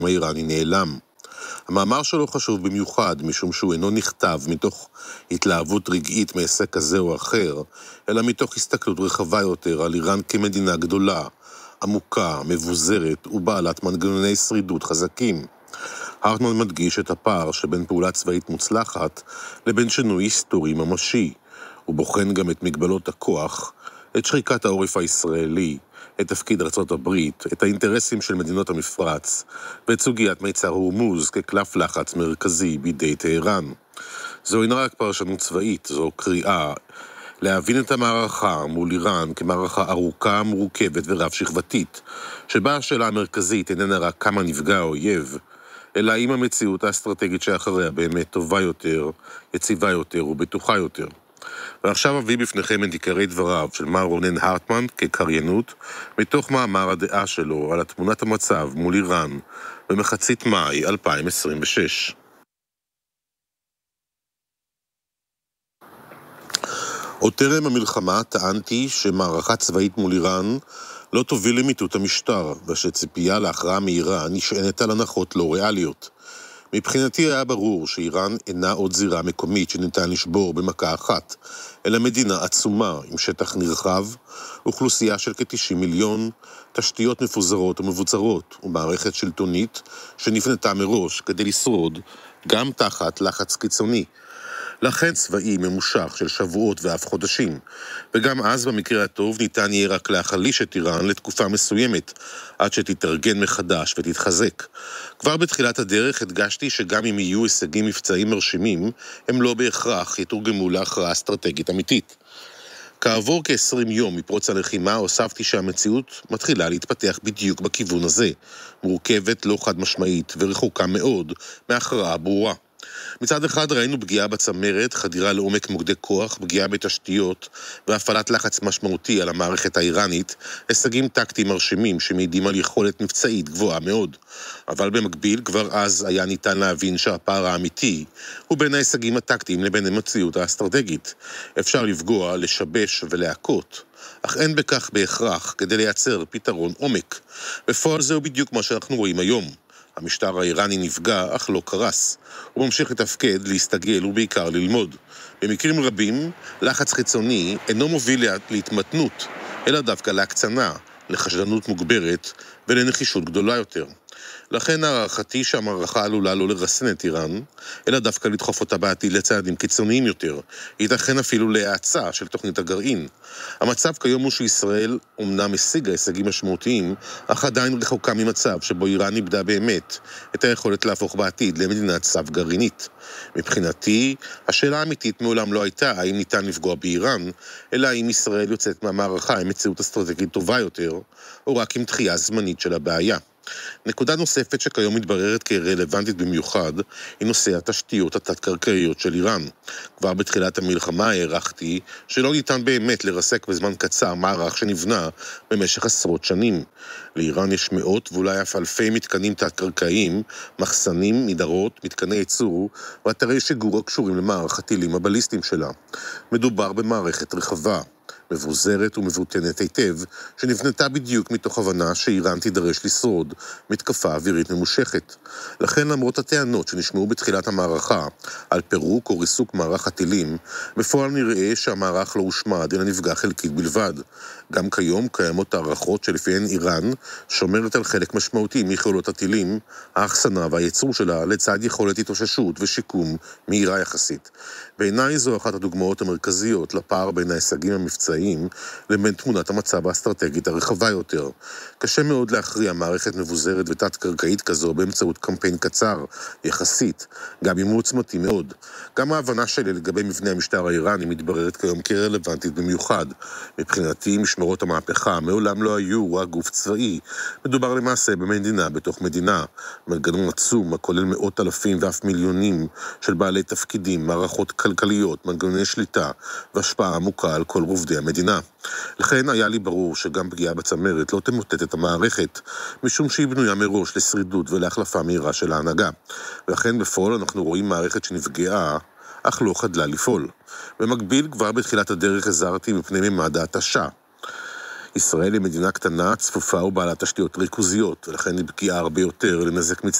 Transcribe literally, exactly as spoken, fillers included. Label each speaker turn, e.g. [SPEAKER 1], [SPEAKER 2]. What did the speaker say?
[SPEAKER 1] האיראני נעלם. המאמר שלו חשוב במיוחד, משום שהוא אינו נכתב מתוך התלהבות רגעית מעסק כזה או אחר, אלא מתוך הסתכלות רחבה יותר על איראן כמדינה גדולה, עמוקה, מבוזרת ובעלת מנגנוני שרידות חזקים. הרטמן מדגיש את הפער שבין פעולה צבאית מוצלחת לבין שינוי היסטורי ממשי. הוא בוחן גם את מגבלות הכוח, את שחיקת העורף הישראלי, את תפקיד ארצות הברית, את האינטרסים של מדינות המפרץ, ואת סוגיית מיצר הורמוז כקלף לחץ מרכזי בידי טהרן. זו אינה רק פרשנות צבאית, זו קריאה להבין את המערכה מול איראן כמערכה ארוכה, מורכבת ורב שכבתית, שבה השאלה המרכזית איננה רק כמה נפגע האויב, אלא אם המציאות האסטרטגית שאחריה באמת טובה יותר, יציבה יותר ובטוחה יותר. ועכשיו אביא בפניכם את עיקרי דבריו של מר רונן הרטמן כקריינות, מתוך מאמר הדעה שלו על תמונת המצב מול איראן במחצית מאי אלפיים עשרים ושש. עוד טרם המלחמה טענתי שמערכה צבאית מול איראן לא תוביל למיטוט המשטר, ושציפייה להכרעה מהירה נשענת על הנחות לא ריאליות. מבחינתי היה ברור שאיראן אינה עוד זירה מקומית שניתן לשבור במכה אחת, אלא מדינה עצומה עם שטח נרחב, אוכלוסייה של כ-תשעים מיליון, תשתיות מפוזרות ומבוצרות, ומערכת שלטונית שנבנתה מראש כדי לשרוד גם תחת לחץ קיצוני. לכן צבאי ממושך של שבועות ואף חודשים, וגם אז במקרה הטוב ניתן יהיה רק להחליש את איראן לתקופה מסוימת, עד שתתארגן מחדש ותתחזק. כבר בתחילת הדרך הדגשתי שגם אם יהיו הישגים מבצעיים מרשימים, הם לא בהכרח יתורגמו להכרעה אסטרטגית אמיתית. כעבור כ-עשרים יום מפרוץ הלחימה הוספתי שהמציאות מתחילה להתפתח בדיוק בכיוון הזה, מורכבת, לא חד משמעית ורחוקה מאוד מהכרעה ברורה. מצד אחד ראינו פגיעה בצמרת, חדירה לעומק מוקדי כוח, פגיעה בתשתיות והפעלת לחץ משמעותי על המערכת האיראנית, הישגים טקטיים מרשימים שמעידים על יכולת מבצעית גבוהה מאוד. אבל במקביל כבר אז היה ניתן להבין שהפער האמיתי הוא בין ההישגים הטקטיים לבין המציאות האסטרטגית. אפשר לפגוע, לשבש ולהכות, אך אין בכך בהכרח כדי לייצר פתרון עומק. בפועל זהו בדיוק מה שאנחנו רואים היום. המשטר האיראני נפגע, אך לא קרס. הוא ממשיך לתפקד, להסתגל ובעיקר ללמוד. במקרים רבים, לחץ חיצוני אינו מוביל להתמתנות, אלא דווקא להקצנה, לחשדנות מוגברת ולנחישות גדולה יותר. לכן הערכתי שהמערכה עלולה לא לרסן את איראן, אלא דווקא לדחוף אותה בעתיד לצעדים קיצוניים יותר, ייתכן אפילו להאצה של תוכנית הגרעין. המצב כיום הוא שישראל אומנם השיגה הישגים משמעותיים, אך עדיין רחוקה ממצב שבו איראן איבדה באמת את היכולת להפוך בעתיד למדינת צו גרעינית. מבחינתי, השאלה האמיתית מעולם לא הייתה האם ניתן לפגוע באיראן, אלא האם ישראל יוצאת מהמערכה עם מציאות אסטרטגית טובה יותר, או רק עם דחייה זמנית של הבעיה. נקודה נוספת שכיום מתבררת כרלוונטית במיוחד היא נושא התשתיות התת-קרקעיות של איראן. כבר בתחילת המלחמה הערכתי שלא ניתן באמת לרסק בזמן קצר מערך שנבנה במשך עשרות שנים. לאיראן יש מאות ואולי אף אלפי מתקנים תת-קרקעיים, מחסנים, מדרות, מתקני ייצור ואתרי שיגור הקשורים למערך הטילים הבליסטיים שלה. מדובר במערכת רחבה, מבוזרת ומבוטנת היטב, שנבנתה בדיוק מתוך הבנה שאיראן תידרש לשרוד מתקפה אווירית ממושכת. לכן למרות הטענות שנשמעו בתחילת המערכה על פירוק או ריסוק מערך הטילים, בפועל נראה שהמערך לא הושמד אלא נפגע חלקית בלבד. גם כיום קיימות הערכות שלפיהן איראן שומרת על חלק משמעותי מיכולות הטילים, האחסנה והייצור שלה לצד יכולת התאוששות ושיקום מהירה יחסית. בעיניי זו אחת הדוגמאות המרכזיות לפער בין ההישגים המבצעיים לבין תמונת המצב האסטרטגית הרחבה יותר. קשה מאוד להכריע מערכת מבוזרת ותת-קרקעית כזו באמצעות קמפיין קצר יחסית, גם אם הוא עוצמתי מאוד. גם ההבנה שלי לגבי מבנה המשטר האיראני מתבררת כיום כרלוונטית במיוחד. מבחינתי משמרות המהפכה מעולם לא היו רק גוף צבאי, מדובר למעשה במדינה בתוך מדינה, מנגנון עצום הכולל מאות אלפים ואף מיליונים של בעלי תפקידים, מערכות כלכליות, מנגנוני שליטה והשפעה עמוקה על כל רובדי המדינה. לכן היה לי ברור שגם פגיעה בצמרת לא תמוטט את המערכת, משום שהיא בנויה מראש לשרידות ולהחלפה מהירה של ההנהגה. ולכן בפועל אנחנו רואים מערכת שנפגעה, אך לא חדלה לפעול. במקביל כבר בתחילת הדרך הזהרתי מפני ממד ההתשה. ישראל היא מדינה קטנה, צפופה ובעלת תשתיות ריכוזיות, ולכן היא פגיעה הרבה יותר לנזק מצטבר.